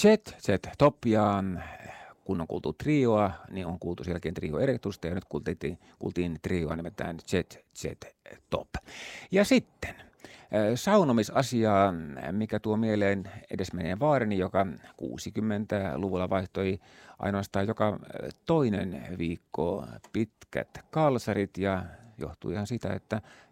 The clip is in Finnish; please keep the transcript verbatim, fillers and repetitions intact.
Jet Set Top ja kun on kuultu trioa, niin on kuultu sen jälkeen trio Erectusta ja nyt kuultiin, kuultiin trioa nimeltään Jet Set Top. Ja sitten saunomisasia, mikä tuo mieleen edesmenneen vaareni, joka kuusikymmentäluvulla vaihtoi ainoastaan joka toinen viikko pitkät kalsarit ja johtui ihan sitä, että